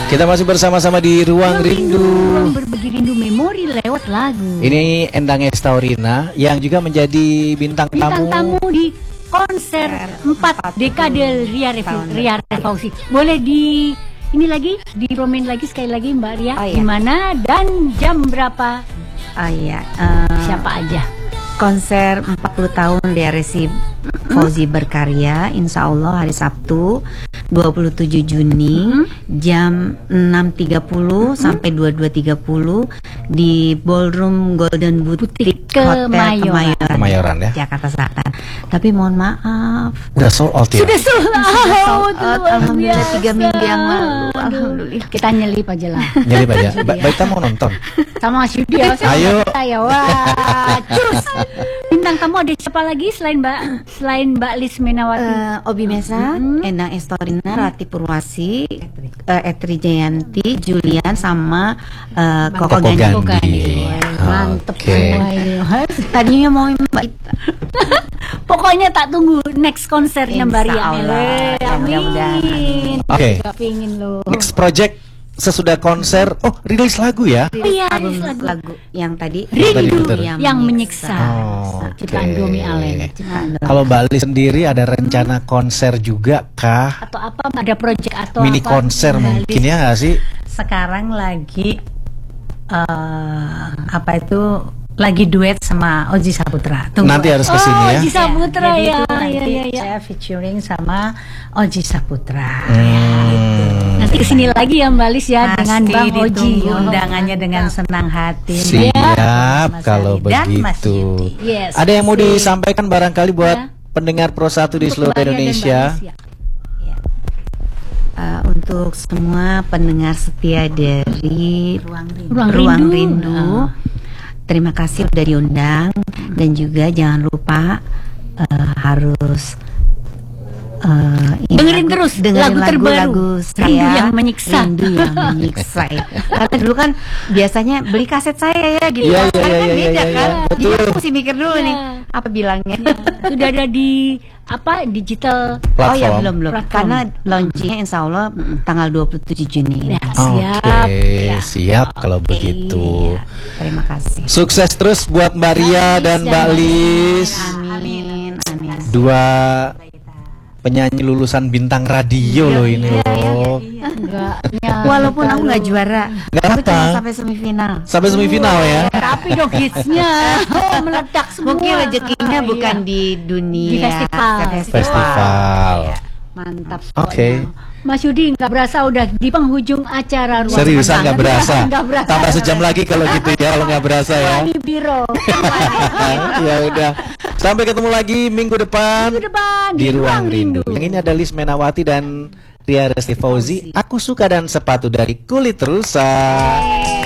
Kita masih bersama-sama di Ruang Rindu. Ruang berbagi rindu memori lewat lagu. Ini Endang Estaurina yang juga menjadi bintang tamu di konser 4 dekade Ria Fauzi. Boleh dipromen lagi sekali lagi Mbak Ria. Di mana dan jam berapa? Siapa aja? Konser 40 tahun DRS Fauzi berkarya, insya Allah hari Sabtu 27 Juni jam 6.30 sampai 22.30 di Ballroom Golden Boutique Hotel Kemayoran ya, Jakarta Selatan. Tapi mohon maaf, udah sold out ya? Sudah sold out. Alhamdulillah 3 minggu yang lalu. Alhamdulillah. Kita nyelip aja lah. Nyelip aja. Baik, kita mau nonton sama Mas Yudi ya. Ayo. Wah, cus. Bintang tamu ada siapa lagi selain Mbak Lis Menawati? Obi Mesa, Endang Estaurina, Rati Purwasi, Etri Jayanti, Julian sama Koko Gandhi. Mantep. Tadinya mau Mbak Ita. Pokoknya tak tunggu next konsernya Mbak Ria. Amin. Oke. Pingin loh. Next project sesudah konser, rilis lagu ya? Iya, lagu yang tadi Rindu yang menyiksa. Ciptaan Domi Allen. Kalau Mbak Lis sendiri ada rencana konser juga kah? Atau apa? Ada project atau mini konser mungkin ya nggak sih? Sekarang lagi lagi duet sama Oji Saputra. Nanti harus kesini ya. Oji Saputra ya. Nanti saya featuring sama Oji Saputra. Nanti kesini lagi ya Mbak Lis ya. Dengan Bang Oji. Undangannya dengan senang hati. Siap kalau begitu. Yes, ada yang mau disampaikan barangkali buat pendengar Pro 1 di seluruh Indonesia? Untuk semua pendengar setia dari Ruang Rindu. Terima kasih udah diundang dan juga jangan lupa harus dengerin terus lagu terbaru saya, Rindu yang menyiksa. Rindu yang menyiksa. Karena dulu kan biasanya beli kaset saya ya gitu. Iya, Beda kan. betul. Jadi aku mesti mikir dulu nih apa bilangnya. Sudah ada di digital platform. Oh ya belum karena launchingnya insya Allah tanggal 27 Juni. Ya, siap. Siap kalau begitu. Iya, terima kasih. Sukses terus buat Mbak Ria dan Mbak Lis. Amin. Dua penyanyi lulusan bintang radio loh ini loh. Walaupun aku nggak juara, aku cuma sampai semifinal. Sampai semifinal ya. Tapi dong hitsnya meledak semua. Mungkin rezekinya bukan di dunia di festival. Ya. Mantap. Oke. Mas Yudi nggak berasa udah di penghujung acara Ruang. Seriusan nggak berasa. Tambah sejam lagi kalau gitu ya, kalau nggak berasa ya. Di biro. Ya udah. Sampai ketemu lagi minggu depan di Ruang Rindu. Yang ini ada Lis Menawati dan Ria Fauzi. Aku Suka dan Sepatu dari Kulit Rusa.